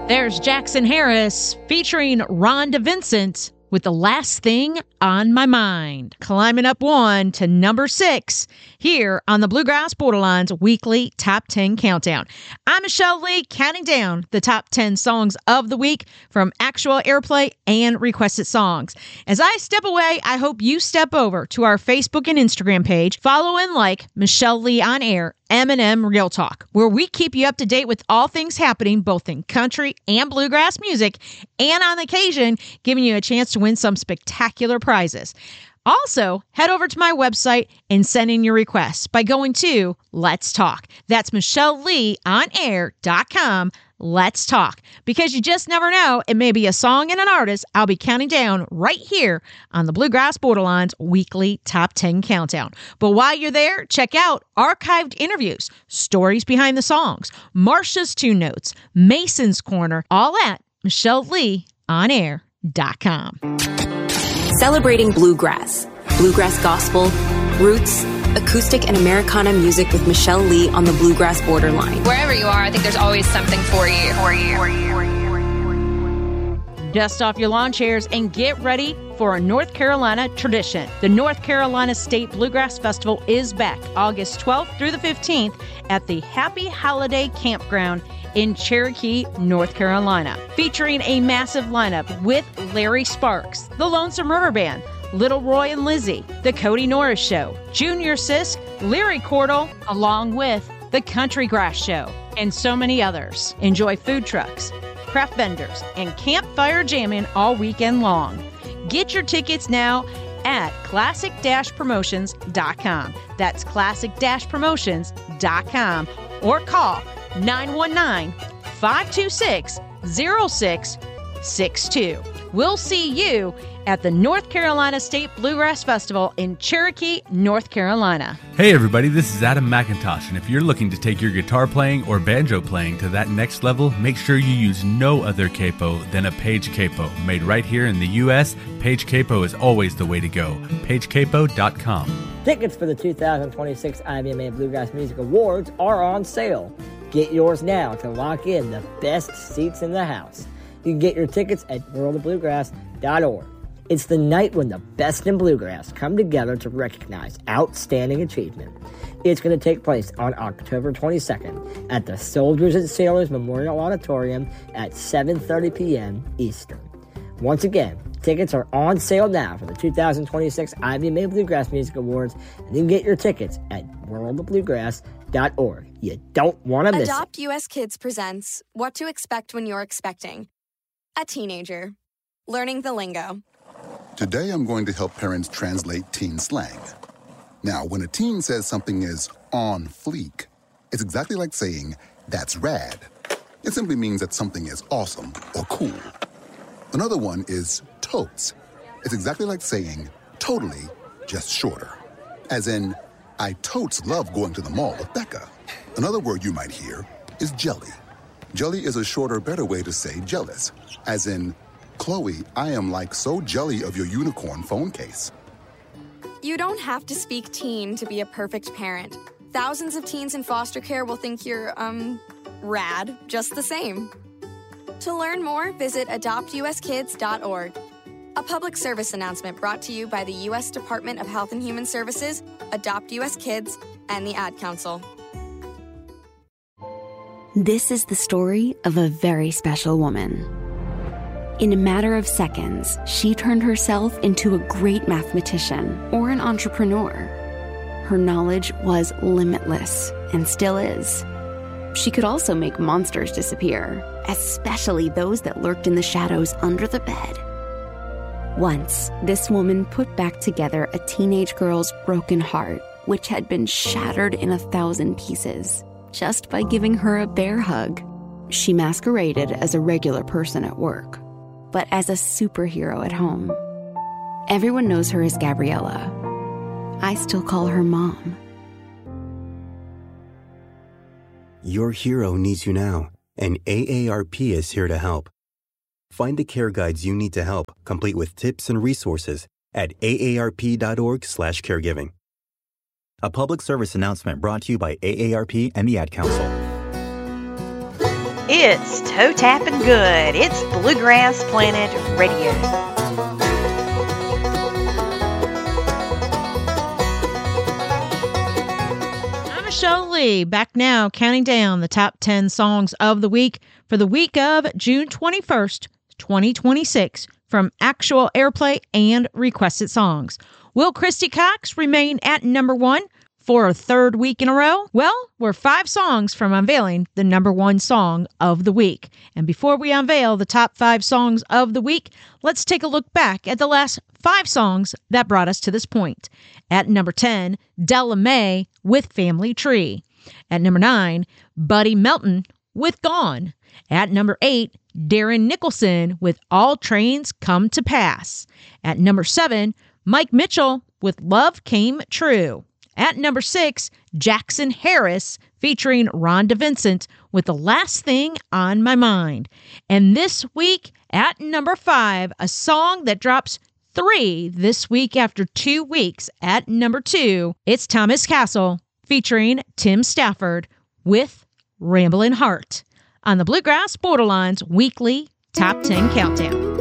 There's Jackson Harris featuring Rhonda Vincent with The Last Thing on My Mind. Climbing up one to number 6 here on the Bluegrass Borderlines weekly Top 10 Countdown. I'm Michelle Lee, counting down the top 10 songs of the week from actual airplay and requested songs. As I step away, I hope you step over to our Facebook and Instagram page, follow and like Michelle Lee on Air, M&M Real Talk, where we keep you up to date with all things happening both in country and bluegrass music, and on occasion, giving you a chance to win some spectacular prizes. Also, head over to my website and send in your requests by going to Let's Talk. That's MichelleLeeOnAir.com. Let's talk. Because you just never know, it may be a song and an artist I'll be counting down right here on the Bluegrass Borderlines weekly Top 10 Countdown. But while you're there, check out archived interviews, stories behind the songs, Marsha's Tune Notes, Mason's Corner, all at MichelleLeeOnAir.com. Celebrating bluegrass gospel, roots, acoustic and Americana music with Michelle Lee on the Bluegrass Borderline. Wherever you are, I think there's always something for you. Dust off your lawn chairs and get ready for a North Carolina tradition. The North Carolina State Bluegrass Festival is back August 12th through the 15th at the Happy Holiday Campground in Cherokee, North Carolina, featuring a massive lineup with Larry Sparks, the Lonesome River Band, Little Roy and Lizzie, The Cody Norris Show, Junior Sisk, Leary Cordell, along with The Country Grass Show, and so many others. Enjoy food trucks, craft vendors, and campfire jamming all weekend long. Get your tickets now at classic-promotions.com. That's classic-promotions.com, or call 919-526-0662. We'll see you at the North Carolina State Bluegrass Festival in Cherokee, North Carolina. Hey everybody, this is Adam McIntosh, and if you're looking to take your guitar playing or banjo playing to that next level, make sure you use no other capo than a Page Capo. Made right here in the U.S., Page Capo is always the way to go. PageCapo.com. Tickets for the 2026 IBMA Bluegrass Music Awards are on sale. Get yours now to lock in the best seats in the house. You can get your tickets at worldofbluegrass.org. It's the night when the best in bluegrass come together to recognize outstanding achievement. It's going to take place on October 22nd at the Soldiers and Sailors Memorial Auditorium at 7:30 p.m. Eastern. Once again, tickets are on sale now for the 2026 IBMA Bluegrass Music Awards, and you can get your tickets at worldofbluegrass.org. You don't want to miss it. Adopt US Kids presents What to Expect When You're Expecting. A teenager. Learning the lingo. Today I'm going to help parents translate teen slang. Now, when a teen says something is on fleek, it's exactly like saying, that's rad. It simply means that something is awesome or cool. Another one is totes. It's exactly like saying, totally, just shorter. As in, I totes love going to the mall with Becca. Another word you might hear is jelly. Jelly is a shorter, better way to say jealous. As in, Chloe, I am like so jelly of your unicorn phone case. You don't have to speak teen to be a perfect parent. Thousands of teens in foster care will think you're, rad just the same. To learn more, visit adoptuskids.org. A public service announcement brought to you by the U.S. Department of Health and Human Services, Adopt U.S. Kids, and the Ad Council. This is the story of a very special woman. In a matter of seconds, she turned herself into a great mathematician or an entrepreneur. Her knowledge was limitless and still is. She could also make monsters disappear, especially those that lurked in the shadows under the bed. Once, this woman put back together a teenage girl's broken heart, which had been shattered in 1,000 pieces, just by giving her a bear hug. She masqueraded as a regular person at work, but as a superhero at home. Everyone knows her as Gabriella. I still call her Mom. Your hero needs you now, and AARP is here to help. Find the care guides you need to help, complete with tips and resources at aarp.org/caregiving. A public service announcement brought to you by AARP and the Ad Council. It's toe tapping good. It's Bluegrass Planet Radio. Michelle Lee, back now, counting down the top 10 songs of the week for the week of June 21st, 2026, from actual airplay and requested songs. Will Christy Cox remain at number 1 for a third week in a row? Well, we're 5 songs from unveiling the number 1 song of the week. And before we unveil the top 5 songs of the week, let's take a look back at the last 5 songs that brought us to this point. At number 10, Della Mae with Family Tree. At number 9, Buddy Melton with Gone. At number 8, Darren Nicholson with All Trains Come to Pass. At number 7, Mike Mitchell with Love Came True. At number 6, Jackson Harris featuring Rhonda Vincent with The Last Thing on My Mind. And this week, at number 5, a song that drops 3 this week after 2 weeks. At number 2, it's Thomas Castle featuring Tim Stafford with Ramblin' Heart on the Bluegrass Borderlines Weekly Top 10 Countdown.